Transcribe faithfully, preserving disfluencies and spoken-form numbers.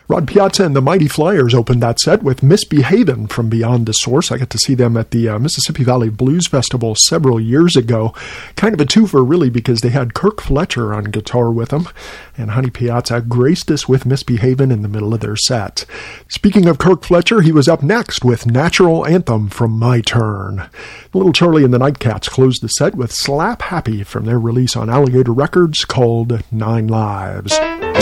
Rod Piazza and the Mighty Flyers opened that set with Misbehavin' from Beyond the Source. I got to see them at the uh, Mississippi Valley Blues Festival several years ago. Kind of a twofer, really, because they had Kirk Fletcher on guitar with them, and Honey Piazza graced us with Misbehavin' in the middle of their set. Speaking of Kirk Fletcher, he was up next with Natural Anthem from My Turn. Little Charlie and the Nightcats closed the set with Slap Happy from their release on Alligator Records called Nine Lives.